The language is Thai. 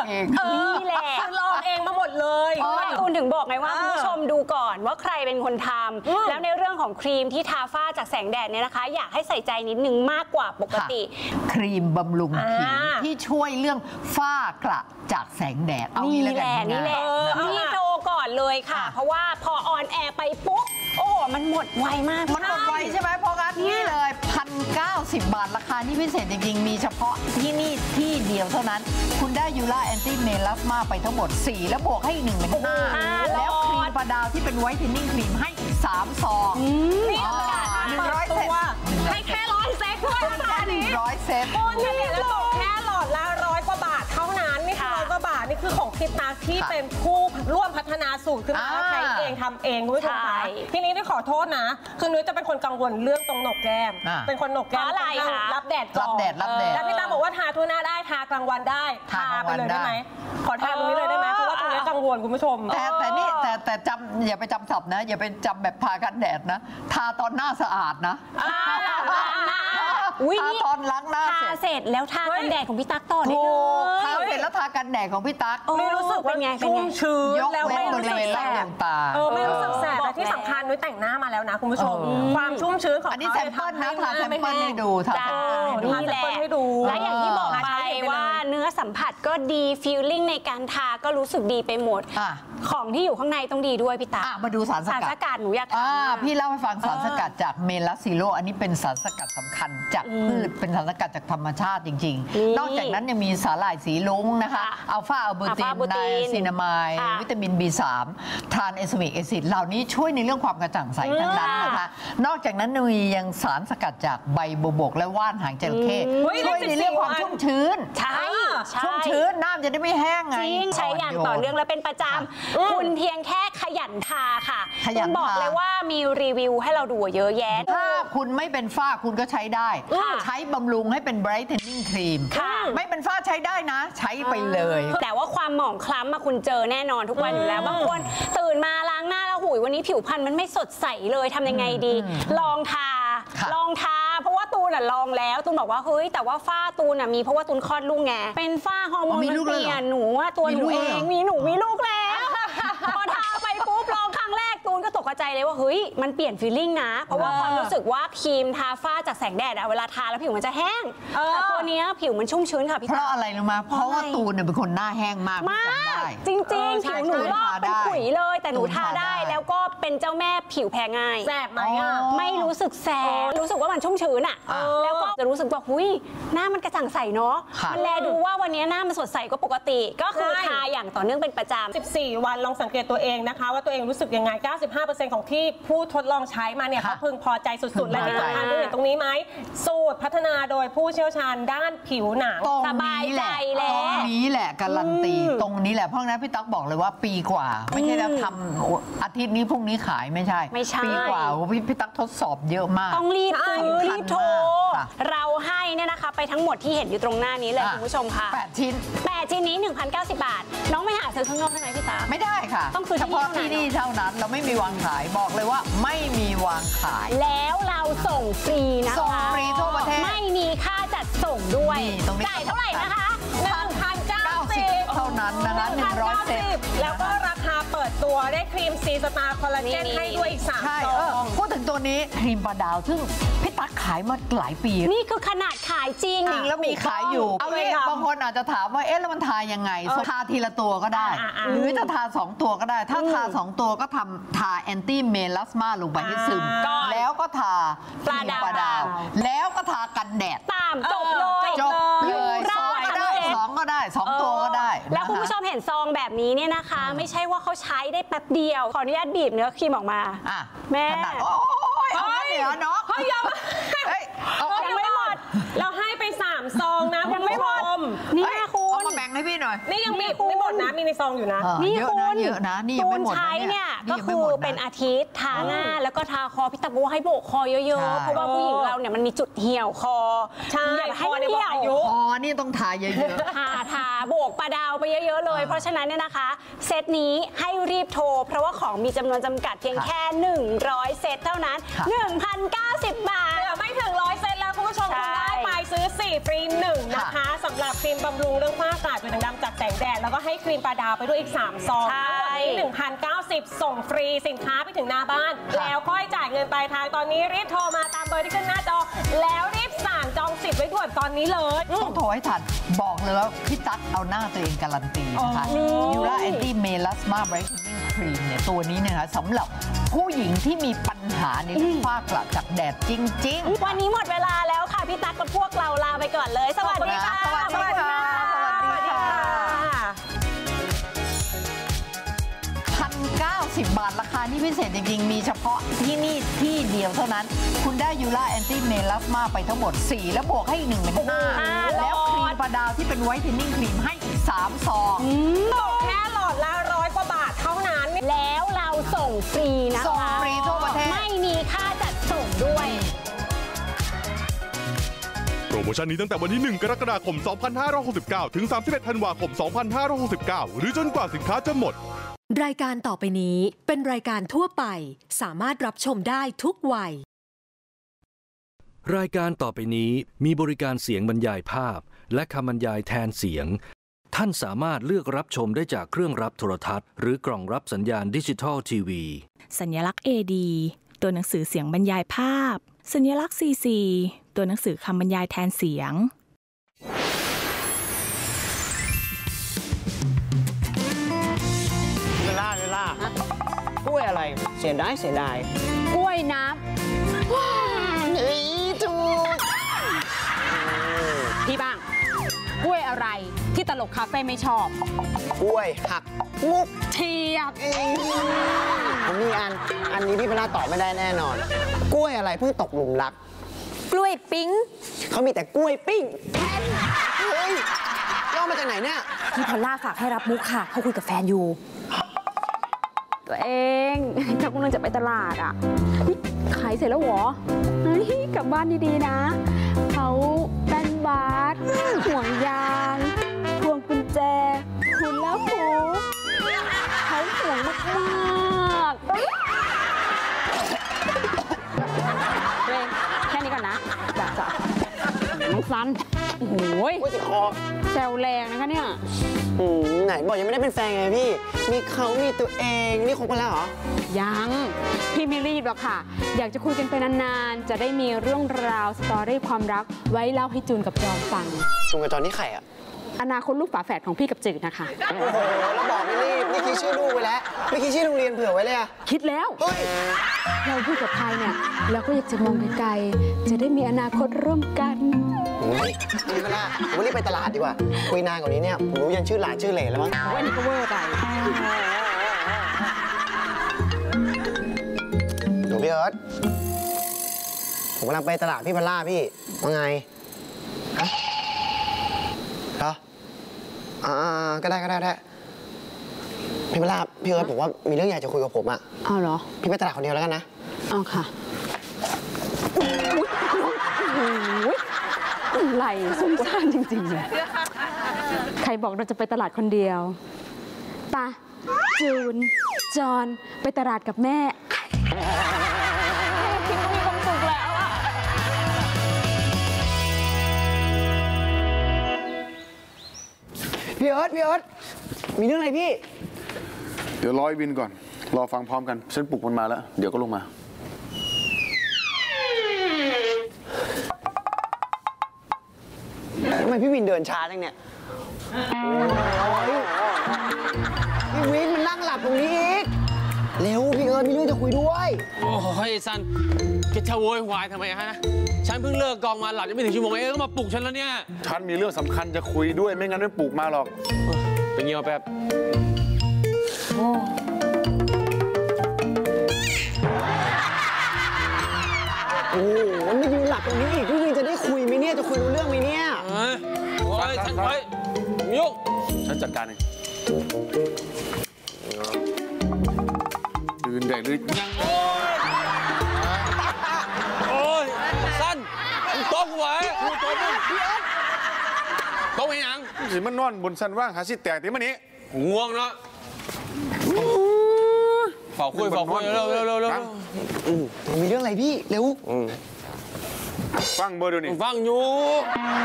เองนี่แหละลองเองมาหมดเลยคุณถึงบอกไงว่าคุณผู้ชมดูก่อนว่าใครเป็นคนทำแล้วในเรื่องของครีมที่ทาฝ้าจากแสงแดดเนี่ยนะคะอยากให้ใส่ใจนิดนึงมากกว่าปกติครีมบำรุงผิวที่ช่วยเรื่องฝ้ากระจากแสงแดดเอางี้แล้วกันนี่แหละนี่โทรก่อนเลยค่ะเพราะว่าพอออนแอร์ไปปุ๊บโอ้มันหมดไวมากมันหมดไวใช่ไหมเพราะงั้นนี่เลย1,090 บาทราคาที่พิเศษจริงๆมีเฉพาะที่นี่ที่เดียวเท่านั้นคุณได้ยูล่าแอนตี้เมลาสมาไปทั้งหมด4แล้วบวกให้อีก1เป็น5แล้วครีมประดาวที่เป็นไวท์เทนนิ่งครีมให้อีก3 ซองนี่100 เซตให้แค่100 เซตด้วยแค่100 เซตคุณจะเห็นแล้วตกแค่หลอดละ100 กว่าบาทเท่านั้นนี่คือ100 กว่าบาทนี่คือของทิปนาที่เป็นผู้ร่วมพัฒนาสูตรขึ้นมาใช้เองทำเองคุณผู้ชมคะทีนี้ได้ขอโทษนะคือนุ้ยจะเป็นคนกังวลเรื่องตรงหนกแก้มเป็นคนหนกแก้มรับแดดก่อนแล้วพี่ตาบอกว่าทาทั่วหน้าได้ทากลางวันได้ทาไปเลยได้ไหมขอทาตรงนี้เลยได้ไหมเพราะว่าตรงนี้กังวลคุณผู้ชมแต่นี่แต่จำอย่าไปจำศัพท์นะอย่าไปจำแบบทากันแดดนะทาตอนหน้าสะอาดนะทาตอนล้างหน้าเสร็จแล้วทากันแดดของพี่ตั๊กต่อได้เลยทาเสร็จแล้วทากันแดดของพี่ตั๊กไม่รู้สึกเป็นไงชุ่มชื้นแล้วไม่รู้สึกแสบตาไม่รู้สึกแสบแต่ที่สำคัญนุ้ยแต่งหน้ามาแล้วนะคุณผู้ชมความชุ่มชื้นของอันนี้แซมเปิลนะทาแซมเปิลให้ดูทาแซมเปิลให้ดูและอย่างที่บอกไปว่าเนื้อสัมผัสก็ดีฟีลลิ่งในการทาก็รู้สึกดีไปหมดของที่อยู่ข้างในต้องดีด้วยพี่ตามาดูสารสกัดหนูอยากทำพี่เล่าให้ฟังสารสกัดจากเมลาซิโลอันนี้เป็นสารสกัดสำคัญจากพืชเป็นสารสกัดจากธรรมชาติจริงๆนอกจากนั้นยังมีสาหร่ายสีลุ้งนะคะอัลฟาอัลบูตินไนซินามายวิตามิน B3 ทรานเอสมิกแอซิดเหล่านี้ช่วยในเรื่องความกระจ่างใสทั้งนั้นนะคะนอกจากนั้นมียังสารสกัดจากใบบัวบกและว่านหางจระเข้ช่วยในเรื่องความชุ่มชื้นชุ่มชื้นน้ำจะได้ไม่แห้งไงใช้อย่างต่อเนื่องและเป็นประจำคุณเพียงแค่ขยันทาค่ะคุณบอกเลยว่ามีรีวิวให้เราดูเยอะแยะถ้าคุณไม่เป็นฝ้าคุณก็ใช้ได้ใช้บำรุงให้เป็นไบรท์เทนนิ่งครีมไม่เป็นฝ้าใช้ได้นะใช้ไปเลยแต่ว่าความหมองคล้ำมาคุณเจอแน่นอนทุกวันอยู่แล้วบางคนตื่นมาล้างหน้าแล้วหุยวันนี้ผิวพรรณมันไม่สดใสเลยทำยังไงดีลองทาเพราะว่าตูนลองแล้วตูนบอกว่าเฮ้ยแต่ว่าฝ้าตูนมีเพราะว่าตูนคลอดลูกไงเป็นฝ้าฮอร์โมนมันเปลี่ยนหนูว่าตัวหนูเองมีลูกแล้วพอทาไปปุ๊บลองครั้งแรกตูนก็ตกใจเลยว่าเฮ้ยมันเปลี่ยนฟีลลิ่งนะเพราะว่าความรู้สึกว่าครีมทาฝ้าจากแสงแดดเวลาทาแล้วผิวมันจะแห้งแต่ตัวนี้ผิวมันชุ่มชื้นค่ะพี่เพราะอะไรรู้ไหมเพราะว่าตูนเป็นคนหน้าแห้งมากจริงผิวหนูลอกเป็นขุยเลยแต่หนูทาได้แล้วก็เป็นเจ้าแม่ผิวแพ้ง่ายแสบไหมไม่รู้สึกแสบรู้สึกว่ามันชุ่มชื้นแล้วก็จะรู้สึกว่าหุ้ยหน้ามันกระจ่างใสเนาะมันแลดูว่าวันนี้หน้ามันสดใสก็ปกติก็คือทาอย่างต่อเนื่องเป็นประจำ 14 วันลองสังเกตตัวเองนะคะว่าตัวเองรู้สึกยังไง 95% ของที่ผู้ทดลองใช้มาเนี่ยเขาพึงพอใจสุดๆและที่สำคัญด้วยเห็นตรงนี้ไหมสูตรพัฒนาโดยผู้เชี่ยวชาญด้านผิวหนังสบายใจแล้วตรงนี้แหละการันตีตรงนี้แหละเพราะงั้นพี่ตั๊กบอกเลยว่าปีกว่าไม่ใช่แล้วทำอาทิตย์นี้พรุ่งนี้ขายไม่ใช่ปีกว่าพี่ตั๊กทดสอบเยอะมากต้องรีบโทรเราให้เนี่ยนะคะไปทั้งหมดที่เห็นอยู่ตรงหน้านี้เลยคุณผู้ชมค่ะ 8 ชิ้นนี้ 1,090 บาทน้องไม่หาซื้อข้างนอกได้ไหมพี่ตาไม่ได้ค่ะต้องซื้อเฉพาะที่นี่เท่านั้นเราไม่มีวางขายบอกเลยว่าไม่มีวางขายแล้วเราส่งฟรีนะคะส่งฟรีทั่วประเทศไม่มีค่าจัดส่งด้วยจ่ายเท่าไหร่นะคะ 1,090 เท่านั้นนะคะ100 เซตแล้วก็ราคาเปิดตัวได้ครีมซีสตาร์คอลลาเจนให้ด้วยอีก3 ซองพูดถึงตัวนี้ครีมประดาวซึ่งพี่ตั๊กขายมาหลายปีนี่คือขนาดขายจริงแล้วมีขายอยู่เอาเลยบางคนอาจจะถามว่าแล้วมันทายังไงทาทีละตัวก็ได้หรือจะทา2 ตัวก็ได้ถ้าทา2 ตัวก็ทาแอนตี้เมลาสมาลงไปให้ซึมแล้วก็ทาครีมประดาวแล้วก็ทากันแดดตามจบเลย 2 ก็ได้2 ก็ได้2 ตัวก็ได้แล้วคุณผู้ชมเห็นซองแบบนี้เนี่ยนะคะไม่ใช่ว่าเขาใช้ได้แป๊บเดียวขออนุญาตบีบเนื้อครีมออกมาแม่เอาเดี๋ยวเนาะยังไม่หมดเราให้ไป3 ซองนะยังไม่หมดนี่คุณเอามาแบ่งให้พี่หน่อยนี่ยังไม่หมดนะมีในซองอยู่นะนี่คุณเยอะนะนี่ยังไม่หมดใช้เนี่ยก็คือเป็นอาทิตย์ทาหน้าแล้วก็ทาคอพี่ตะโบให้โบกคอเยอะๆเพราะว่าผู้หญิงเราเนี่ยมันมีจุดเหี่ยวคออย่าให้เหี่ยวคอนี่ต้องทาเยอะๆทาโบกประดาวไปเยอะๆเลยเพราะฉะนั้นเนี่ยนะคะเซตนี้ให้รีบโทรเพราะว่าของมีจำนวนจำกัดเพียงแค่100 เซตเท่านั้น 1,090 บาทไม่ถึง100 เซตแล้วคุณผู้ชมคุณได้ไปซื้อ 4 ฟรี 1 นะคะสำหรับครีมบำรุงเรื่องฝ้ากระจุดด่างดำจากแสงแดดแล้วก็ให้ครีมปลาดาวไปด้วยอีก3 ซองทั้งหมดนี้ 1,090 ส่งฟรีสินค้าไปถึงหน้าบ้านแล้วค่อยจ่ายเงินปลายทางตอนนี้รีบโทรมาตามเบอร์ที่ขึ้นหน้าจอแล้วรีบสั่งจองสิทธิ์ไว้ด่วนตอนนี้เลยต้องโทรให้ทันบอกเลยว่าพี่ตั๊กเอาหน้าตัวเองการันตีนะคะยูราแอนตี้เมลาสมาไบรท์เทนนิ่งครีมเนี่ยตัวนี้เนี่ยนะสำหรับผู้หญิงที่มีปัญหาในเรื่องฝ้ากระจากแดดจริงๆวันนี้หมดเวลาแล้วค่ะพี่ตั๊กกับพวกเราลาไปก่อนเลยสวัสดีค่ะสวัสดีค่ะ1,090 บาทราคาที่พิเศษจริงๆมีเฉพาะที่นี่ที่เดียวเท่านั้นคุณได้ยูราแอนตี้เมลาสมาไปทั้งหมด4แล้วบวกให้อีก1เป็น5แล้วครีมปลาดาวที่เป็นไวท์เทนนิ่งครีมให้อีก3 ซองตกแค่หลอดละ100 กว่าบาทเท่านั้นแล้วเราส่งฟรีนะคะส่งฟรีทั่วประเทศไม่มีค่าจัดส่งด้วยโปรโมชั่นนี้ตั้งแต่วันที่ 1 กรกฎาคม 2569 ถึง 31 ธันวาคม 2569 หรือจนกว่าสินค้าจะหมดรายการต่อไปนี้เป็นรายการทั่วไปสามารถรับชมได้ทุกวัยรายการต่อไปนี้มีบริการเสียงบรรยายภาพและคำบรรยายแทนเสียงท่านสามารถเลือกรับชมได้จากเครื่องรับโทรทัศน์หรือกล่องรับสัญญาณดิจิทัลทีวีสัญลักษณ์ AD ตัวหนังสือเสียงบรรยายภาพสัญลักษณ์ CC ตัวหนังสือคำบรรยายแทนเสียงเวลากล้วยอะไรเสียดายกล้วยน้ำนี่ถูกพี่บ้างกล้วยอะไรที่ตลกคาเฟ่ไม่ชอบกล้วยหักมุกเทียบผมมีอันนี้พี่พลาตอบไม่ได้แน่นอนกล้วยอะไรเพิ่งตกหลุมรักกล้วยปิ้งเขามีแต่กล้วยปิ้งเฮ้ยย่อมาจากไหนเนี่ยพี่พอลล่าฝากให้รับมุกค่ะเขาคุยกับแฟนอยู่ตัวเองเขากำลังจะไปตลาดอ่ะขายเสร็จแล้วเหรอกลับบ้านดีๆนะเขาแป้นบาสห่วงยางพวงกุญแจคุณแล้วผูเขาห่วงมากๆเองแค่นี้ก่อนนะจ้ะน้องซันโอ้โหแซวแรงนะคะเนี่ยไหนบอกยังไม่ได้เป็นแฟนไงพี่มีเขามีตัวเองนี่คบกันแล้วเหรอยังพี่ไม่รีบหรอกค่ะอยากจะคุยกันไปนานๆจะได้มีเรื่องราวสตอรี่ความรักไว้เล่าให้จูนกับจอมฟังจูนกับจอมนี่ใครอ่ะอนาคตลูกฝาแฝดของพี่กับจืดนะคะโอ้โหแล้วบอกไม่รีบนี่คิดชื่อลูกไว้แล้วไม่คิดชื่อโรงเรียนเผื่อไว้เลยอะคิดแล้วเฮ้ยเราพูดกับใครเนี่ยเราก็อยากจะมองไกลๆจะได้มีอนาคตร่วมกันนี่ก็น่าผมรีบไปตลาดดีกว่าคุยนานกว่านี้เนี่ยผมรู้ยันชื่อหลานชื่อเหล่แล้วมั้งว่านี่ก็เวอร์ไปหนูพี่เอิร์ธผมกำลังไปตลาดพี่พลล่าพี่ว่าไงฮะเหรอก็ได้พี่พลล่าพี่เอิร์ธบอกว่ามีเรื่องอยากจะคุยกับผมอ่ะเอาเหรอพี่ไปตลาดคนเดียวแล้วกันนะเอาค่ะไหลซุ่มซ่ามจริงๆเลยใครบอกเราจะไปตลาดคนเดียวป่ะจูนจอนไปตลาดกับแม่คิดว่ามีความสุขแล้วอะพี่เอิร์ธมีเรื่องอะไรพี่เดี๋ยวรอวินก่อนรอฟังพร้อมกันฉันปลุกมันมาแล้วเดี๋ยวก็ลงมาทำไมพี่วินเดินช้าจังเนี่ยพี่วินมันนั่งหลับตรงนี้อีกเร็วพี่เอิร์ธมีเรื่องจะคุยด้วยโอ้ยซันแกจะโวยวายทำไมฮะฉันเพิ่งเลิกกองมาหลับยังไม่ถึงชั่วโมงเองก็มาปลุกฉันแล้วเนี่ยฉันมีเรื่องสำคัญจะคุยด้วยไม่งั้นไม่ปลุกมาหรอกไปเงียบแป๊บโอ้มันไม่ยืนหลับตรงนี้อีกพี่วินจะได้คุยไหมเนี่ยจะคุยรู้เรื่องไหมเนี่ยโอ้ยฉันไว้ยุ่งฉันจัดการเองตื่นใหญ่เลยยังโอ้ยสั้นโต๊ะกูไว้โต๊ะไว้ยังสิมันนอนบนสันว่างหาสิแตกทีมันนี้ง่วงเนาะฝากคุยเร็วมีเรื่องอะไรพี่เร็วฟังเบอร์เดี๋ยวนี้ฟังอยู่